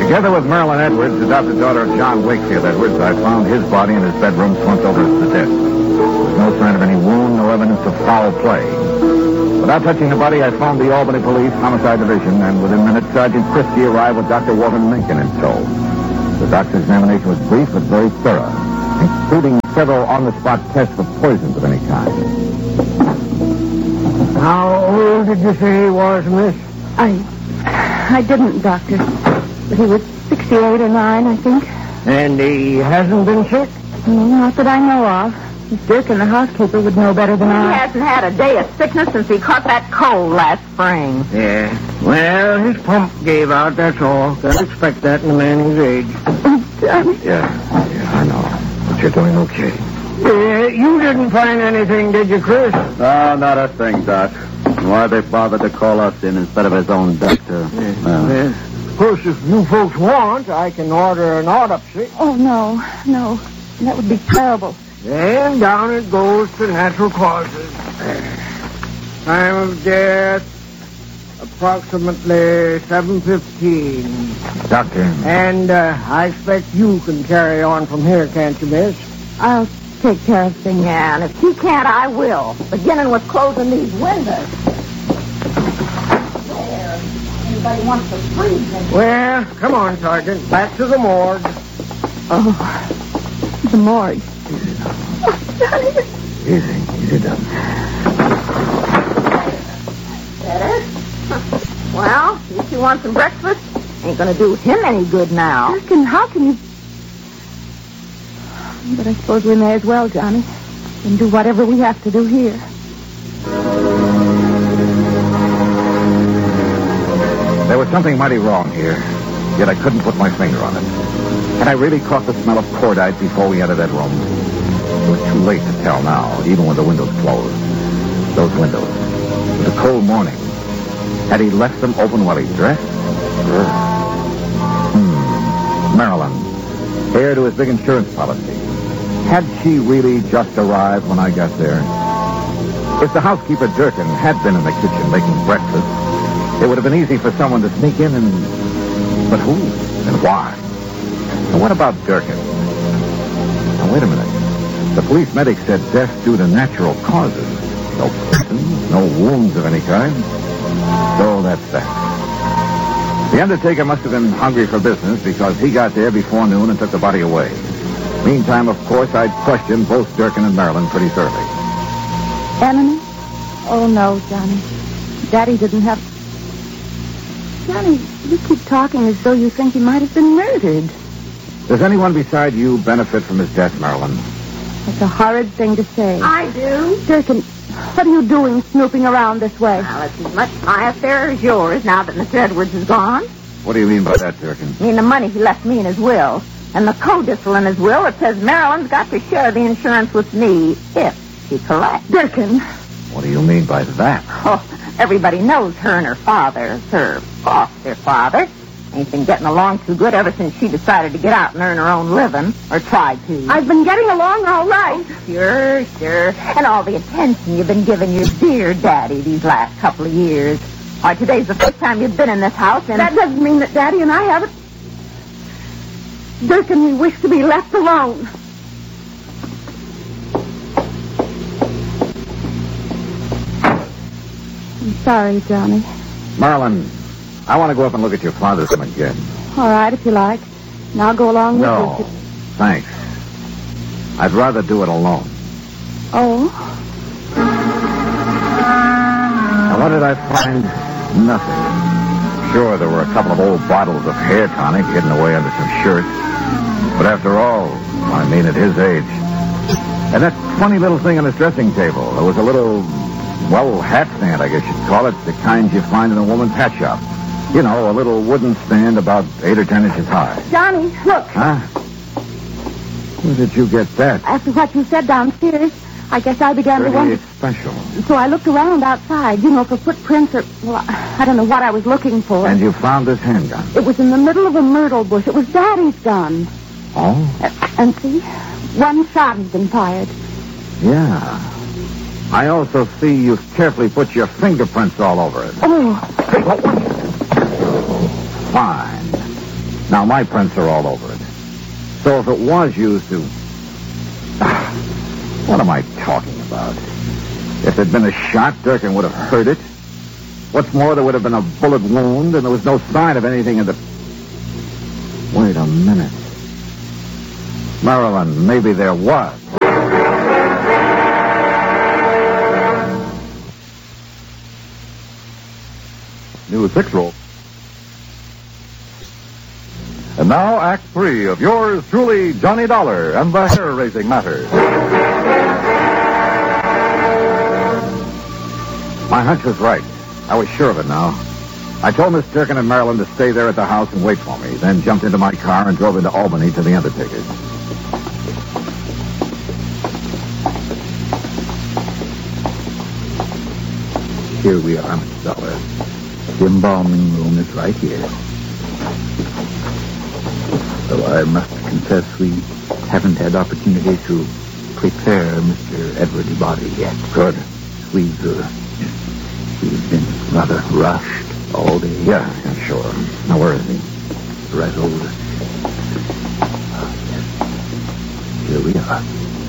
Together with Marilyn Edwards, adopted daughter of John Wakefield Edwards, I found his body in his bedroom slumped over the desk. There was no sign of any wound, no evidence of foul play. Without touching the body, I phoned the Albany Police Homicide Division, and within minutes, Sergeant Christie arrived with Dr. Walter Mencken in tow. The doctor's examination was brief but very thorough, including several on-the-spot tests for poisons of any kind. How old did you say he was, miss? I didn't, Doctor. But he was 68 or 9, I think. And he hasn't been sick? No, not that I know of. Miss Durkin, the housekeeper, would know better than I. He hasn't had a day of sickness since he caught that cold last spring. Yeah. Well, his pump gave out, that's all. Can't expect that in a man his age. Yeah, I know. But you're doing okay. You didn't find anything, did you, Chris? No, not a thing, Doc. Why they bothered to call us in instead of his own doctor? Of course, if you folks want, I can order an autopsy. Oh, no. That would be terrible. And down it goes to natural causes. Time of death, approximately 7:15. Doctor. And I expect you can carry on from here, can't you, miss? I'll take care of things. Yeah, and if he can't, I will. Beginning with closing these windows. There. Anybody wants to freeze me? Well, come on, Sergeant. Back to the morgue. Oh, the morgue. Easy, done. Better? Well, if you want some breakfast, ain't gonna do him any good now. Durkin, how can you... But I suppose we may as well, Johnny, and do whatever we have to do here. There was something mighty wrong here, yet I couldn't put my finger on it. Had I really caught the smell of cordite before we entered that room? It was too late to tell now, even with the windows closed. Those windows. It was a cold morning. Had he left them open while he dressed? Marilyn, heir to his big insurance policy. Had she really just arrived when I got there? If the housekeeper, Durkin, had been in the kitchen making breakfast, it would have been easy for someone to sneak in and... But who? And why? And what about Durkin? Now, wait a minute. The police medic said death due to natural causes. No poison, no wounds of any kind. So that's that. The undertaker must have been hungry for business because he got there before noon and took the body away. Meantime, of course, I'd questioned both Durkin and Marilyn pretty thoroughly. Enemy? Oh, no, Johnny. Daddy didn't have... Johnny, you keep talking as though you think he might have been murdered. Does anyone beside you benefit from his death, Marilyn? That's a horrid thing to say. I do. Durkin, what are you doing snooping around this way? Well, it's as much my affair as yours now that Mr. Edwards is gone. What do you mean by that, Durkin? I mean the money he left me in his will. And the codicil in his will that says Marilyn's got to share the insurance with me if she collects. Durkin. What do you mean by that? Oh, everybody knows her and her father, her foster father, ain't been getting along too good ever since she decided to get out and earn her own living, or tried to. I've been getting along all right. Sure. And all the attention you've been giving your dear daddy these last couple of years. Why, today's the first time you've been in this house, and... That doesn't mean that Daddy and I haven't... Durkin, we wish to be left alone. I'm sorry, Johnny. Marilyn, I want to go up and look at your father's room again. All right, if you like. And I'll go along with you. No, thanks. I'd rather do it alone. Oh? Now, what did I find? Nothing. Sure, there were a couple of old bottles of hair tonic hidden away under some shirts. But after all, I mean, at his age. And that funny little thing on his dressing table, there was a little, well, hat stand, I guess you'd call it, the kind you find in a woman's hat shop. You know, a little wooden stand about 8 or 10 inches high. Johnny, look. Huh? Where did you get that? After what you said downstairs, I guess I began to wonder... It's special. So I looked around outside, for footprints or... Well, I don't know what I was looking for. And you found this handgun? It was in the middle of a myrtle bush. It was Daddy's gun. Oh? And see? One shot has been fired. Yeah. I also see you've carefully put your fingerprints all over it. Oh. Fine. Now, my prints are all over it. So if it was used to... What am I talking about? If there'd been a shot, Durkin would have heard it. What's more, there would have been a bullet wound, and there was no sign of anything in the... Wait a minute. Marilyn, maybe there was. New 6 roll. And now, Act 3 of yours truly, Johnny Dollar and the hair-raising matter. My hunch was right. I was sure of it now. I told Miss Durkin and Marilyn to stay there at the house and wait for me, then jumped into my car and drove into Albany to the undertaker's. Here we are, Mr. Dollar. The embalming room is right here. Though I must confess we haven't had opportunity to prepare Mr. Edward's body yet. Good. We've been rather rushed all day. Yeah, sure. Now, where is he? Right over. Yes. Here we are.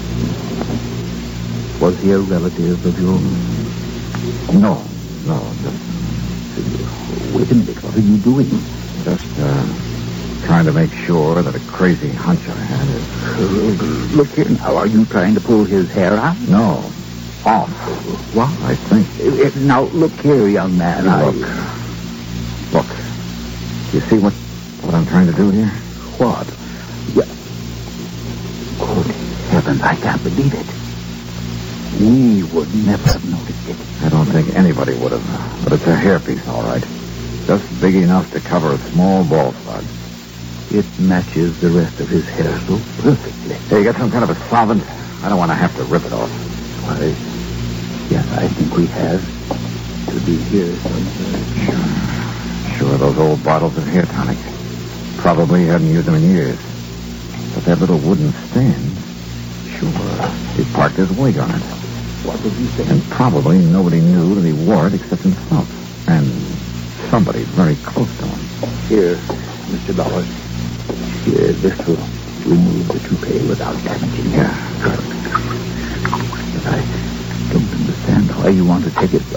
Was he a relative of yours? No. Just... Wait a minute. What are you doing? Just, trying to make sure that a crazy hunch I had is... Look here now. Are you trying to pull his hair out? No. Off. What? I think. Now, look here, young man. Look. You see what I'm trying to do here? What? Yeah. Good heavens, I can't believe it. We would never have noticed it. I don't think anybody would have. But it's a hairpiece, all right. Just big enough to cover a small bald spot. It matches the rest of his hair so perfectly. Hey, you got some kind of a solvent? I don't want to have to rip it off. Why, yes, I think we have. To be here somewhere. Sure, those old bottles of hair tonic. Probably hadn't used them in years. But that little wooden stand, sure, he parked his wig on it. What was he saying? And probably nobody knew that he wore it except himself. And somebody very close to him. Here, Mr. Dollar. Here, this will remove the toupee without damaging it. Yeah, good. But I don't understand why you want to take it.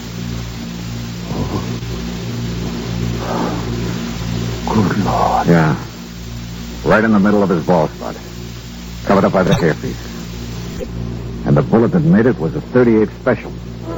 Good Lord. Yeah. Right in the middle of his bald spot. Covered up by the hairpiece. And the bullet that made it was a .38 special.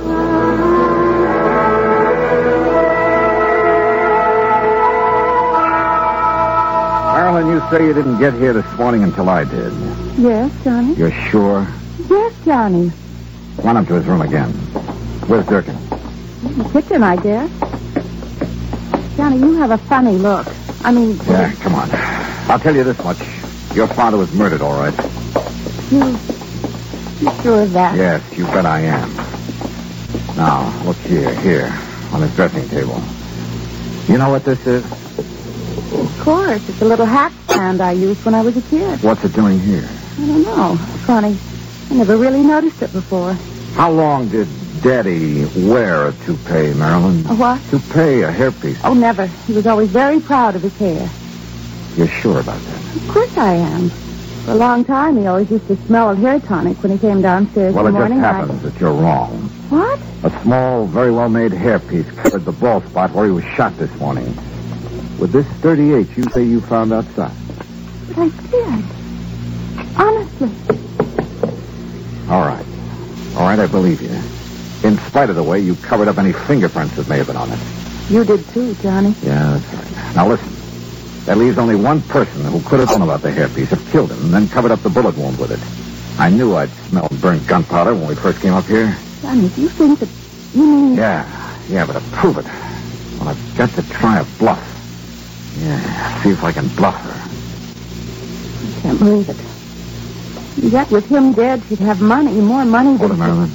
Marilyn, you say you didn't get here this morning until I did. Yes, Johnny? You're sure? Yes, Johnny. Run up to his room again. Where's Durkin? In the kitchen, I guess. Johnny, you have a funny look. I mean... Yeah, come on. I'll tell you this much. Your father was murdered, all right. You sure of that? Yes, you bet I am. Now, look here, on his dressing table. You know what this is? Of course. It's a little hat stand I used when I was a kid. What's it doing here? I don't know. Funny. I never really noticed it before. How long did Daddy wear a toupee, Marilyn? A what? Toupee, a hairpiece. Oh, never. He was always very proud of his hair. You're sure about that? Of course I am. For a long time, he always used to smell of hair tonic when he came downstairs Well, in the it just morning. happens that you're wrong. What? A small, very well-made hairpiece covered the bald spot where he was shot this morning. With this .38 you say you found outside. But I did. Honestly. All right, I believe you. In spite of the way you covered up any fingerprints that may have been on it. You did too, Johnny. Yeah, that's right. Now listen. That leaves only one person who could have known about the hairpiece, have killed him, and then covered up the bullet wound with it. I knew I'd smelled burnt gunpowder when we first came up here. Johnny, do you think that... You mean... Yeah, but to prove it, well, I've got to try a bluff. Yeah, see if I can bluff her. I can't believe it. Yet with him dead, she'd have money, more money Hold it, than... Marilyn.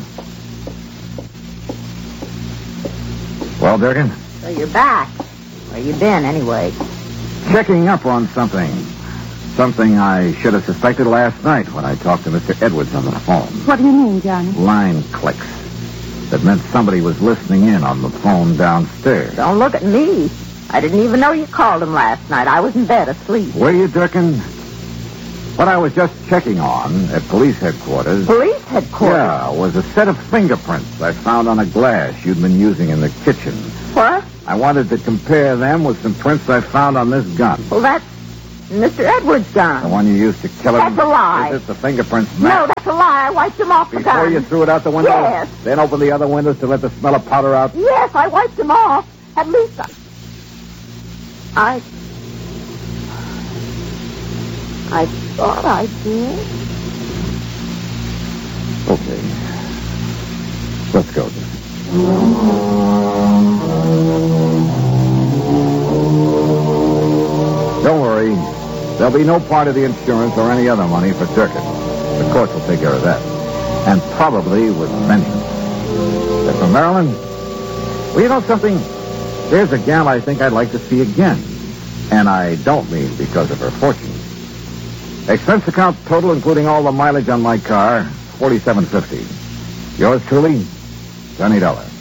Well, Durkin? So you're back. Where you been, anyway? Checking up on something. Something I should have suspected last night when I talked to Mr. Edwards on the phone. What do you mean, Johnny? Line clicks. That meant somebody was listening in on the phone downstairs. Don't look at me. I didn't even know you called him last night. I was in bed asleep. Were you, Durkin? What I was just checking on at police headquarters... Police headquarters? Yeah, was a set of fingerprints I found on a glass you'd been using in the kitchen. What? I wanted to compare them with some prints I found on this gun. Well, that's Mr. Edwards' gun. The one you used to kill him? That's a lie. Is it the fingerprints No, match? that's a lie. I wiped them off the gun. Before you threw it out the window? Yes. Then opened the other windows to let the smell of powder out? Yes, I wiped them off. At least I thought I did. Okay. Let's go, then. Don't worry. There'll be no part of the insurance or any other money for Durkin. The courts will take care of that. And probably with vengeance. As for Marilyn, well, you know something? There's a gal I think I'd like to see again. And I don't mean because of her fortune. Expense account total, including all the mileage on my car, $47.50. Yours truly, Johnny Dollar.